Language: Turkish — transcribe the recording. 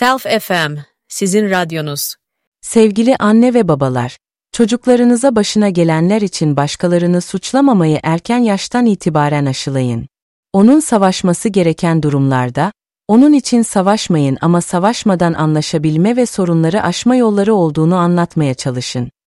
Self FM, sizin radyonuz. Sevgili anne ve babalar, çocuklarınıza başına gelenler için başkalarını suçlamamayı erken yaştan itibaren aşılayın. Onun savaşması gereken durumlarda, onun için savaşmayın ama savaşmadan anlaşabilme ve sorunları aşma yolları olduğunu anlatmaya çalışın.